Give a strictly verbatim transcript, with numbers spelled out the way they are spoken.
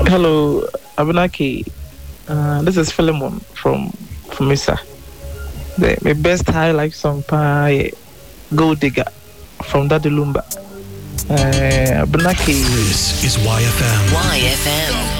Hello, Abunaki. Uh, this is Philemon from from Misa. The my best high life song pa Gold Digger from Daddy Lumba. Uh, Abunaki. This is Y F M. Y F M.